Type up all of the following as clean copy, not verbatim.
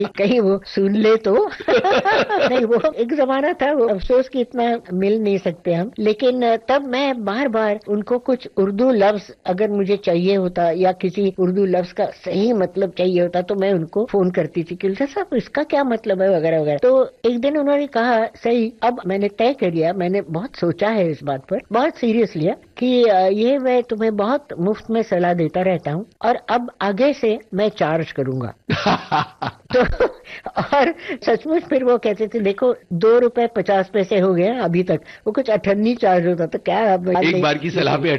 कहीं वो सुन ले तो। नहीं, वो एक जमाना था, वो अफसोस कि इतना मिल नहीं सकते हम, लेकिन तब मैं बार बार उनको कुछ उर्दू लफ्ज अगर मुझे चाहिए होता या किसी उर्दू लफ्ज का सही मतलब चाहिए होता तो मैं उनको फोन करती थी कि उल्टा साहब इसका क्या मतलब है वगैरह वगैरह। तो एक दिन उन्होंने कहा सही, अब मैंने तय कर लिया, मैंने बहुत सोचा है इस बात पर, बहुत सीरियस लिया कि ये मैं तुम्हें बहुत मुफ्त में सलाह देता रहता हूँ और अब आगे से मैं चार्ज करूंगा। तो और सचमुच फिर वो कहते थे देखो 2.50 रुपए हो गए अभी तक, वो कुछ 98 चार्ज होता तो क्या अब एक बार की सलाह पे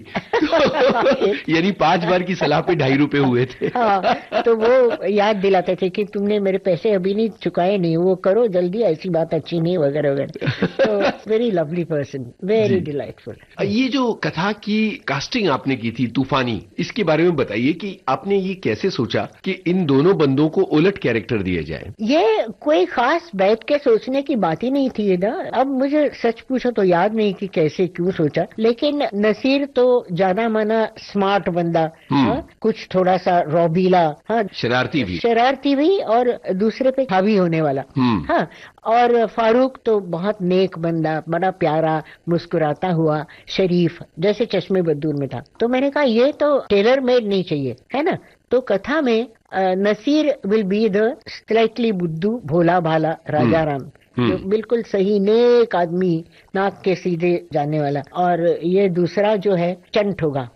98 यानी 5 बार की सलाह पे 2.5 रुपए हुए थे। हाँ, तो वो याद दिलाते थे कि तुमने मेरे पैसे अभी नहीं चुकाए, नहीं वो करो जल्दी, ऐसी बात अच्छी नहीं वगैरह वगैरह। तो very lovely person, very delightful. ये जो कथा की कास्टिंग आपने की थी तूफानी, इसके बारे में बताइए कि आपने ये कैसे सोचा कि इन दोनों बंदों को उलट कैरेक्टर दिए जाए। ये कोई खास बैठ के सोचने की बात ही नहीं थी ना। अब मुझे सच पूछो तो याद नहीं कि कैसे क्यों सोचा, लेकिन नसीर तो जाना माना स्मार्ट बंदा, हाँ, कुछ थोड़ा सा रौबीला, हाँ, शरारती भी और दूसरे पे हावी होने वाला, हाँ, और फारूक तो बहुत नेक बंदा, बड़ा प्यारा, मुस्कुराता हुआ, शरीफ, जैसे चश्मे बद्दूर में था। तो मैंने कहा ये तो टेलर मेड नहीं चाहिए, है ना। तो कथा में Naseer will be the slightly बुद्धू, भोला भाला राजा राम, जो बिल्कुल सही नेक आदमी, नाक के सीधे जाने वाला, और ये दूसरा जो है चंट होगा,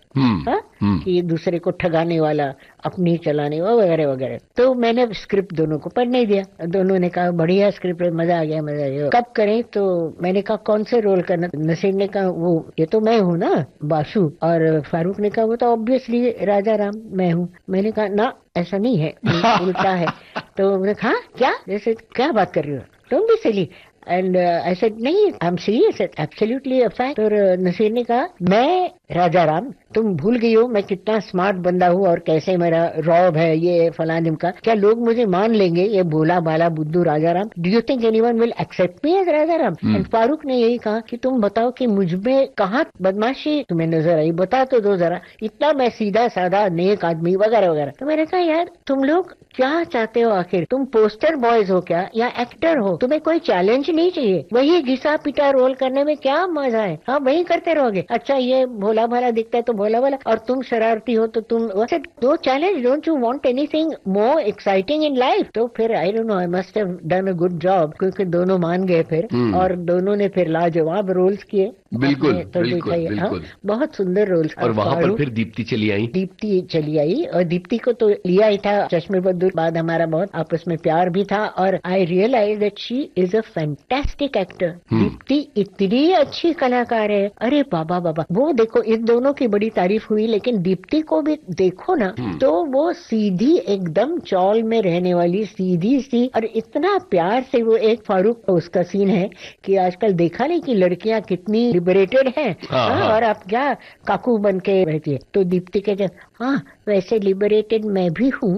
कि दूसरे को ठगाने वाला, अपनी चलाने वाला वगैरह वगैरह। तो मैंने स्क्रिप्ट दोनों को पढ़ने दिया, दोनों ने कहा बढ़िया स्क्रिप्ट है, मजा आ गया मजा आ गया, कब करें। तो मैंने कहा कौन से रोल करना। नसीर ने कहा वो ये तो मैं हूँ ना बासु, और फारूक ने कहा वो तो ऑब्वियसली राजा राम मैं हूँ। मैंने कहा ना ऐसा नहीं है, उल्टा है। तो मैंने कहा क्या, जैसे क्या बात कर रही हो, don't be silly. And I said नहीं I am serious, absolutely a fact. और नसीर ने कहा मैं राजा राम, तुम भूल गई हो मैं कितना स्मार्ट बंदा हूँ और कैसे मेरा रौब है ये फलानिम का, क्या लोग मुझे मान लेंगे ये भोला बाला बुद्धू राजा Ram, do you think anyone will accept me as Raja Ram. And Farooq ने यही कहा कि तुम बताओ कि मुझ में कहाँ बदमाशी तुम्हें नजर आई, बता तो दो जरा, इतना मैं सीधा साधा नेक आदमी वगैरह वगैरह। तो मैंने कहा यार तुम लोग क्या चाहते हो आखिर, तुम पोस्टर बॉयज हो क्या या एक्टर हो, तुम्हें कोई चैलेंज नहीं चाहिए, वही घिसा पिटा रोल करने में क्या मजा है, हाँ वही करते रहोगे। अच्छा ये भोला भाला दिखता है तो भोला भाला, और तुम शरारती हो तो तुम, दो challenge, don't you want anything more exciting in life. तो फिर I don't know, I must have done a good job, क्योंकि दोनों मान गए फिर, और दोनों ने फिर लाजवाब रोल्स किए। बिल्कुल तो बिल्कुल बिल्कुल, हाँ, बहुत सुंदर रोल्स। और वहाँ पर फिर दीप्ति चली आई, और दीप्ति को तो लिया ही था चश्मे बद्दूर, बाद हमारा बहुत आपस में प्यार भी था, और आई realise that she is a fantastic actor. Deepti इतनी अच्छी कलाकार है, अरे बाबा बाबा, वो देखो इन दोनों की बड़ी तारीफ हुई, लेकिन दीप्ति को भी देखो ना, तो वो सीधी एकदम चौल में रहने वाली, सीधी सी, और इतना प्यार से वो एक फारूक उसका सीन है कि आजकल देखा नहीं कि लड़कियां कितनी लिबरेटेड हैं, और आप क्या काकू बन के रहती है। तो दीप्ति कहते हाँ वैसे लिबरेटेड मैं भी हूँ,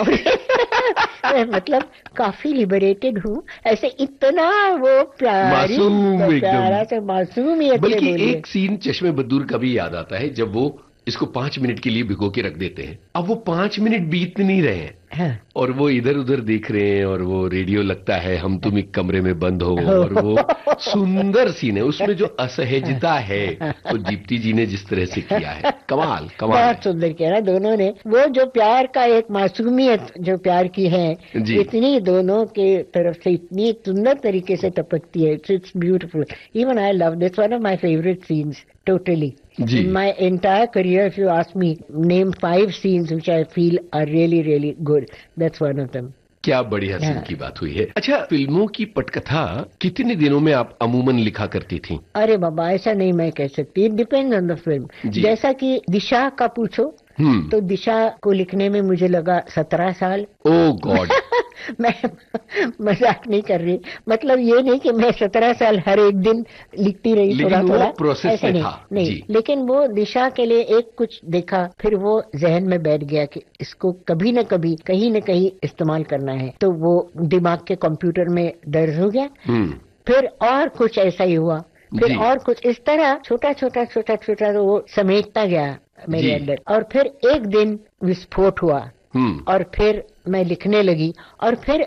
मतलब काफी लिबरेटेड हूँ, ऐसे इतना वो प्यारा से मासूमियत। बल्कि एक सीन चश्मे बद्दूर का भी याद आता है जब वो इसको 5 मिनट के लिए भिगो के रख देते हैं। अब वो 5 मिनट बीत नहीं रहे हैं, और वो इधर उधर देख रहे हैं, और वो रेडियो लगता है हम तुम एक कमरे में बंद हो, और वो सुंदर सीन है, उसमें जो असहजता है वो दीप्ति जी ने जिस तरह से किया है, कमाल कमाल, बहुत सुंदर किया ना दोनों ने। वो जो प्यार का एक मासूमियत जो प्यार की है, इतनी दोनों के तरफ से इतनी सुंदर तरीके से टपकती है, it's beautiful. Even I love this, one of my favourite scenes totally. In my entire career, if you ask me, name 5 scenes which I feel are really, really good. That's one of them. क्या बढ़िया scene की बात हुई है। अच्छा, फिल्मों की पटकथा कितने दिनों में आप अमूमन लिखा करती थी? अरे बाबा ऐसा नहीं मैं कह सकती, it depends on the film. जैसा कि दिशा का पूछो, तो दिशा को लिखने में मुझे लगा 17 साल। ओह गॉड। मैं मजाक नहीं कर रही, मतलब ये नहीं कि मैं 17 साल हर एक दिन लिखती रही, थोड़ा थोड़ा प्रोसेस में था। नहीं, लेकिन वो दिशा के लिए एक कुछ देखा, फिर वो जहन में बैठ गया कि इसको कभी न कभी कहीं न कहीं इस्तेमाल करना है, तो वो दिमाग के कंप्यूटर में दर्ज हो गया। फिर और कुछ ऐसा ही हुआ, फिर और कुछ इस तरह छोटा छोटा छोटा छोटा तो वो समेटता गया मेरे अंदर, और फिर एक दिन विस्फोट हुआ, और फिर मैं लिखने लगी और फिर